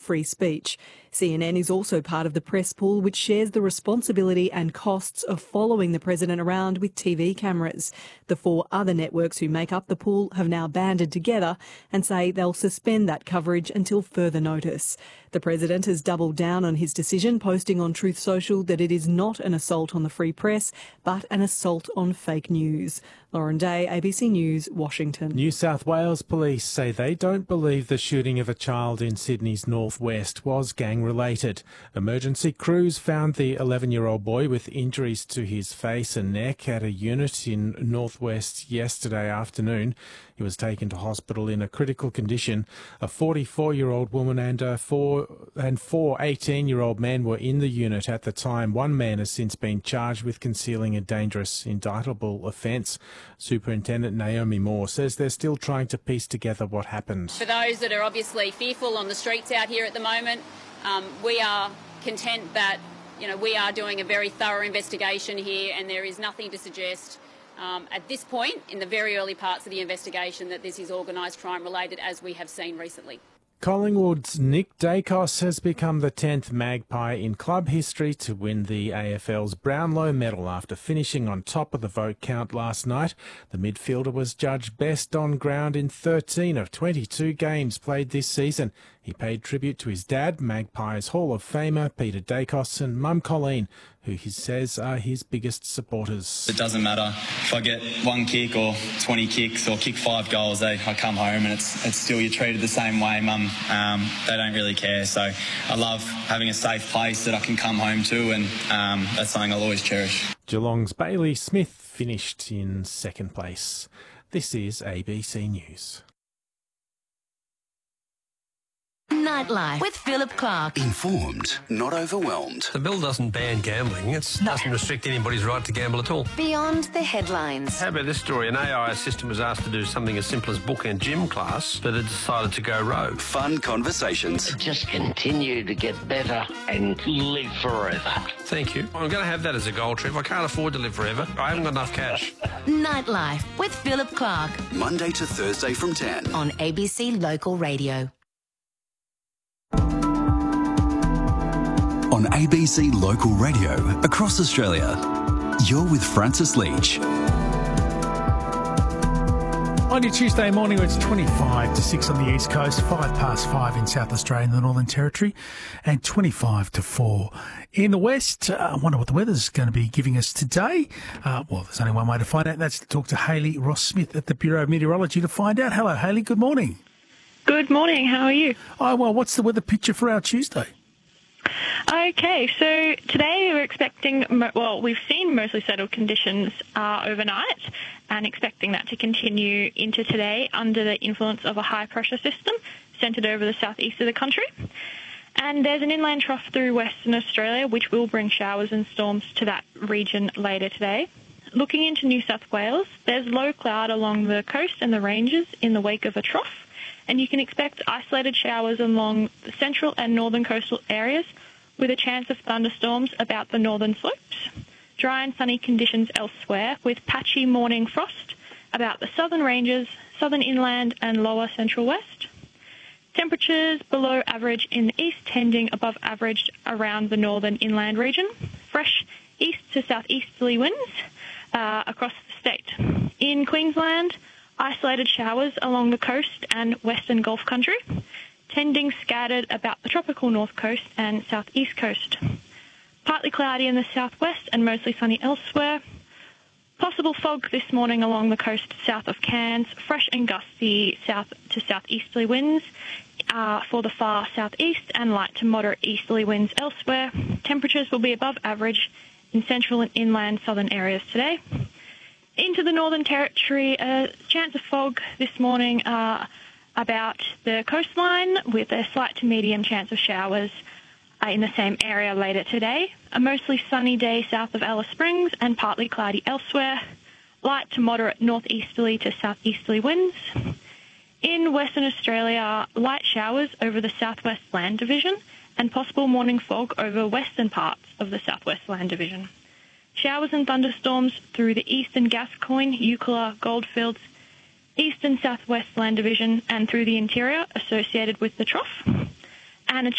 free speech. CNN is also part of the press pool, which shares the responsibility and costs of following the president around with TV cameras. The 4 other networks who make up the pool have now banded together and say they'll suspend that coverage until further notice. The president has doubled down on his decision, posting on Truth Social that it is not an assault on the free press, but an assault on fake news. Lauren Day, ABC News, Washington. New South Wales police say they don't believe the shooting of a child in Sydney's northwest was gang-related. Emergency crews found the 11-year-old boy with injuries to his face and neck at a unit in northwest yesterday afternoon. He was taken to hospital in a critical condition. A 44-year-old woman and four 18-year-old men were in the unit at the time. One man has since been charged with concealing a dangerous indictable offence. Superintendent Naomi Moore says they're still trying to piece together what happened. For those that are obviously fearful on the streets out here at the moment, we are content that we are doing a very thorough investigation here, and there is nothing to suggest at this point, in the very early parts of the investigation, that this is organised crime related, as we have seen recently. Collingwood's Nick Dacos has become the 10th Magpie in club history to win the AFL's Brownlow medal after finishing on top of the vote count last night. The midfielder was judged best on ground in 13 of 22 games played this season. He paid tribute to his dad, Magpies Hall of Famer Peter Dacos, and Mum Colleen, who he says are his biggest supporters. It doesn't matter if I get 1 kick or 20 kicks or kick 5 goals. I come home and it's still you're treated the same way, Mum. They don't really care. So I love having a safe place that I can come home to, and that's something I'll always cherish. Geelong's Bailey Smith finished in second place. This is ABC News. Nightlife with Philip Clark. Informed, not overwhelmed. The bill doesn't ban gambling. It doesn't restrict anybody's right to gamble at all. Beyond the headlines. How about this story? An AI assistant was asked to do something as simple as book and gym class, but it decided to go rogue. Fun conversations. Just continue to get better and live forever. Thank you. I'm going to have that as a goal trip. I can't afford to live forever. I haven't got enough cash. Nightlife with Philip Clark. Monday to Thursday from 10. On ABC Local Radio. On ABC Local Radio across Australia, you're with Francis Leach. On your Tuesday morning, it's 25 to 6 on the East Coast, 5 past 5 in South Australia and the Northern Territory, and 25 to 4 in the West. I wonder what the weather's going to be giving us today. Well, there's only one way to find out, and that's to talk to Hayley Ross-Smith at the Bureau of Meteorology to find out. Hello, Hayley. Good morning. Good morning. How are you? Oh, well, what's the weather picture for our Tuesday? Okay, so today we're expecting, we've seen mostly settled conditions overnight and expecting that to continue into today under the influence of a high-pressure system centred over the southeast of the country. And there's an inland trough through Western Australia which will bring showers and storms to that region later today. Looking into New South Wales, there's low cloud along the coast and the ranges in the wake of a trough, and you can expect isolated showers along the central and northern coastal areas with a chance of thunderstorms about the northern slopes. Dry and sunny conditions elsewhere with patchy morning frost about the southern ranges, southern inland and lower central west. Temperatures below average in the east, tending above average around the northern inland region. Fresh east to southeasterly winds across the state. In Queensland, isolated showers along the coast and western Gulf country, tending scattered about the tropical north coast and southeast coast. Partly cloudy in the southwest and mostly sunny elsewhere. Possible fog this morning along the coast south of Cairns. Fresh and gusty south to southeasterly winds for the far southeast and light to moderate easterly winds elsewhere. Temperatures will be above average in central and inland southern areas today. Into the Northern Territory, a chance of fog this morning about the coastline with a slight to medium chance of showers in the same area later today. A mostly sunny day south of Alice Springs and partly cloudy elsewhere. Light to moderate northeasterly to southeasterly winds. In Western Australia, light showers over the Southwest Land Division and possible morning fog over western parts of the Southwest Land Division. Showers and thunderstorms through the eastern Gascoyne, Eucla, Goldfields, east and southwest Land Division and through the interior associated with the trough. And a